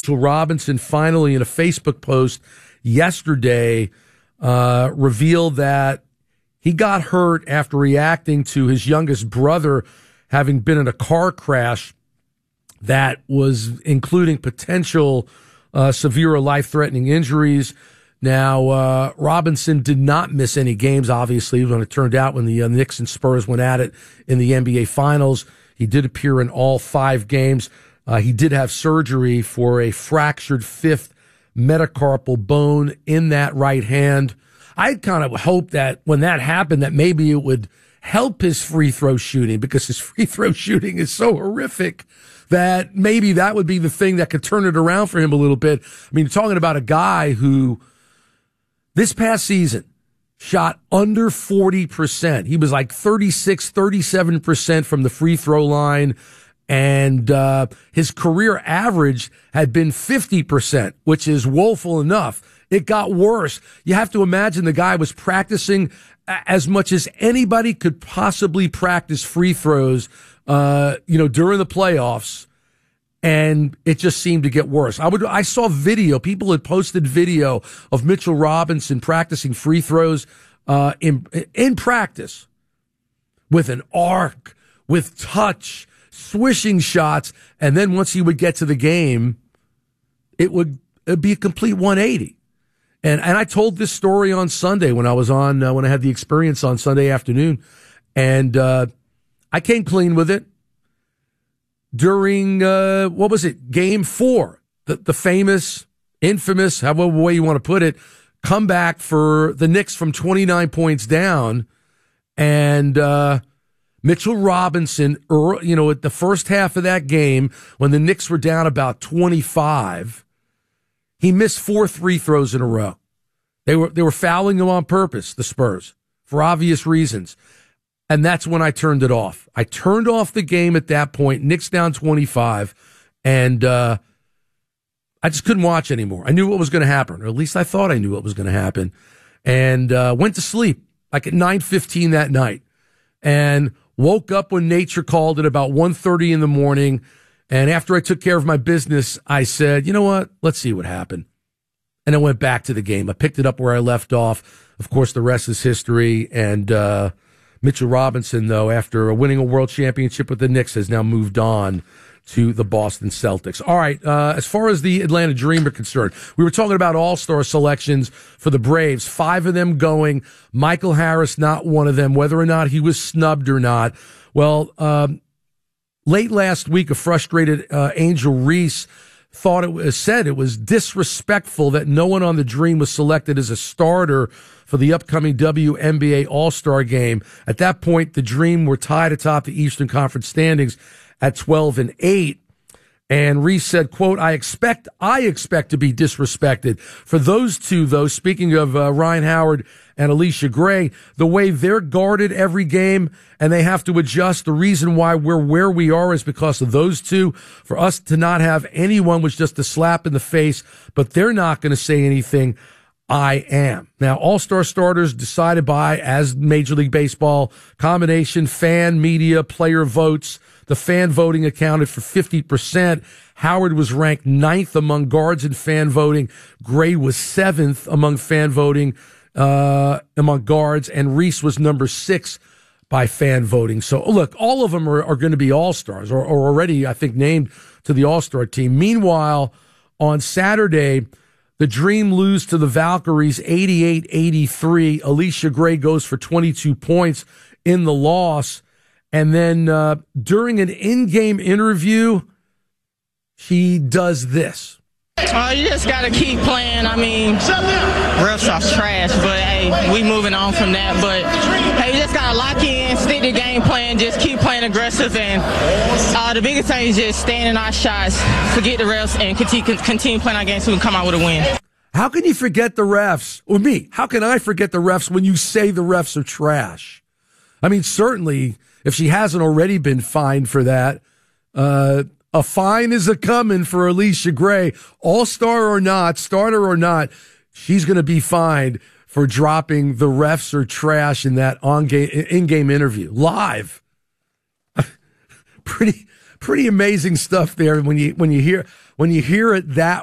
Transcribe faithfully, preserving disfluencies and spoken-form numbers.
Mitchell Robinson finally, in a Facebook post yesterday, uh, revealed that he got hurt after reacting to his youngest brother having been in a car crash that was including potential uh, severe or life-threatening injuries. Now, uh, Robinson did not miss any games, obviously, when it turned out when the uh, Knicks and Spurs went at it in the N B A Finals. He did appear in all five games. Uh, he did have surgery for a fractured fifth metacarpal bone in that right hand. I kind of hoped that when that happened that maybe it would help his free throw shooting, because his free throw shooting is so horrific that maybe that would be the thing that could turn it around for him a little bit. I mean, you're talking about a guy who this past season shot under forty percent. He was like thirty-six, thirty-seven percent from the free throw line. And uh, his career average had been fifty percent, which is woeful enough. It got worse. You have to imagine the guy was practicing as much as anybody could possibly practice free throws, uh, you know, during the playoffs. And it just seemed to get worse. I would, I saw video. People had posted video of Mitchell Robinson practicing free throws, uh, in, in practice with an arc, with touch, swishing shots. And then once he would get to the game, it would it'd be a complete one eighty. And, and I told this story on Sunday when I was on, uh, when I had the experience on Sunday afternoon. And, uh, I came clean with it. During, uh, what was it, game four, the, the famous, infamous, however way you want to put it, comeback for the Knicks from twenty-nine points down. And uh, Mitchell Robinson, you know, at the first half of that game, when the Knicks were down about twenty-five, he missed four free throws in a row. They were, they were fouling him on purpose, the Spurs, for obvious reasons. And that's when I turned it off. I turned off the game at that point, Knicks down twenty-five, and uh, I just couldn't watch anymore. I knew what was going to happen, or at least I thought I knew what was going to happen, and uh, went to sleep like at nine fifteen that night, and woke up when nature called at about one thirty in the morning, and after I took care of my business, I said, you know what, let's see what happened. And I went back to the game. I picked it up where I left off. Of course, the rest is history, and uh Mitchell Robinson, though, after winning a world championship with the Knicks, has now moved on to the Boston Celtics. All right, uh, as far as the Atlanta Dream are concerned, we were talking about all-star selections for the Braves, five of them going, Michael Harris not one of them, whether or not he was snubbed or not. Well, um, late last week, a frustrated uh, Angel Reese thought it was, said it was disrespectful that no one on the Dream was selected as a starter for the upcoming W N B A All-Star Game. At that point, the Dream were tied atop the Eastern Conference standings at twelve and eight. And Reese said, quote, I expect, I expect to be disrespected. For those two, though, speaking of uh, Ryan Howard and Alicia Gray, the way they're guarded every game and they have to adjust, the reason why we're where we are is because of those two. For us to not have anyone was just a slap in the face, but they're not going to say anything. I am. Now, all-star starters decided by, as Major League Baseball, combination fan, media, player votes. The fan voting accounted for fifty percent. Howard was ranked ninth among guards in fan voting. Gray was seventh among fan voting, uh, among guards, and Reese was number six by fan voting. So, look, all of them are, are going to be all-stars, or, or already, I think, named to the all-star team. Meanwhile, on Saturday, the Dream lose to the Valkyries eighty-eight eighty-three. Alicia Gray goes for twenty-two points in the loss. And then uh, during an in-game interview, she does this. Oh, you just got to keep playing. I mean, refs are trash, but, hey, we moving on from that. But, hey, you just got to lock in, stick to game plan, just keep playing aggressive. And uh, the biggest thing is just staying in our shots, forget the refs, and continue, continue playing our game so we can come out with a win. How can you forget the refs? Or me, how can I forget the refs when you say the refs are trash? I mean, certainly, if she hasn't already been fined for that, uh, a fine is a coming for Alicia Gray. All-star or not, starter or not, she's going to be fined for dropping the refs are trash in that on-game, in-game interview. Live. pretty, pretty amazing stuff there when you, when you hear, when you hear it that